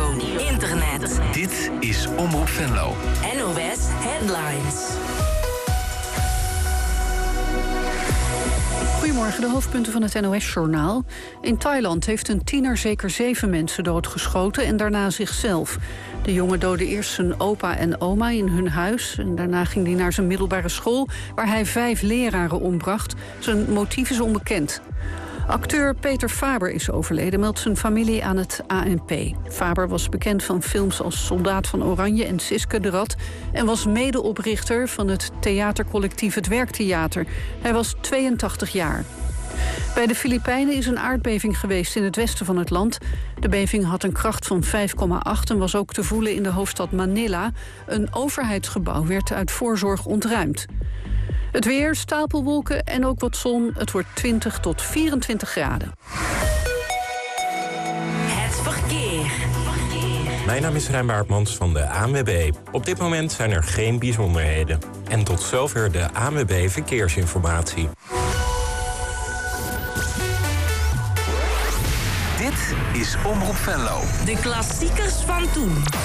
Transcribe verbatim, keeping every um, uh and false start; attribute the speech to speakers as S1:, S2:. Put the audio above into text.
S1: radio, internet.
S2: Dit is Omroep Venlo.
S1: N O S Headlines.
S3: Goedemorgen, de hoofdpunten van het N O S-journaal. In Thailand heeft een tiener zeker zeven mensen doodgeschoten en daarna zichzelf. De jongen doodde eerst zijn opa en oma in hun huis. En daarna ging hij naar zijn middelbare school, waar hij vijf leraren ombracht. Zijn motief is onbekend. Acteur Peter Faber is overleden, meldt zijn familie aan het A N P. Faber was bekend van films als Soldaat van Oranje en Siske de Rat en was medeoprichter van het theatercollectief Het Werktheater. Hij was tweeëntachtig jaar. Bij de Filipijnen is een aardbeving geweest in het westen van het land. De beving had een kracht van vijf komma acht en was ook te voelen in de hoofdstad Manila. Een overheidsgebouw werd uit voorzorg ontruimd. Het weer, stapelwolken en ook wat zon. Het wordt twintig tot vierentwintig graden.
S1: Het verkeer.
S4: Mijn naam is Rijn Baartmans van de A N W B. Op dit moment zijn er geen bijzonderheden. En tot zover de A N W B Verkeersinformatie.
S2: Dit is Omroep Venlo.
S1: De klassiekers van toen.